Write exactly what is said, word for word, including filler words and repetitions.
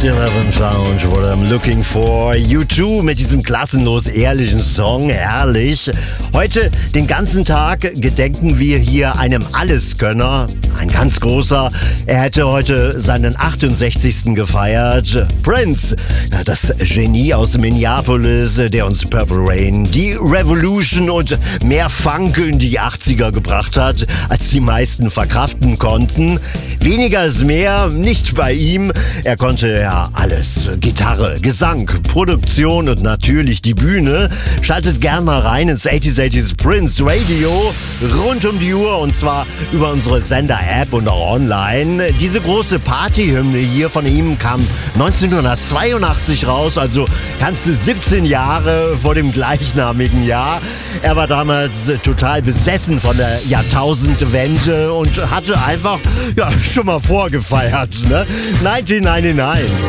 Still haven't found what I'm looking for. U zwei mit diesem klassenlos ehrlichen Song, herrlich. Heute, den ganzen Tag, gedenken wir hier einem Alleskönner, ein ganz großer. Er hätte heute seinen achtundsechzigsten gefeiert. Prince, das Genie aus Minneapolis, der uns Purple Rain, die Revolution und mehr Funk in die achtziger gebracht hat, als die meisten verkraften konnten. Weniger ist mehr, nicht bei ihm. Er konnte ja alles. Gitarre, Gesang, Produktion und natürlich die Bühne. Schaltet gern mal rein ins achtziger achtziger Prince Radio. Rund um die Uhr und zwar über unsere Sender-App und auch online. Diese große Partyhymne hier von ihm kam neunzehnhundertzweiundachtzig raus, also ganze siebzehn Jahre vor dem gleichnamigen Jahr. Er war damals total besessen von der Jahrtausendwende und hatte einfach ja schon mal vorgefeiert, ne? neunzehnhundertneunundneunzig.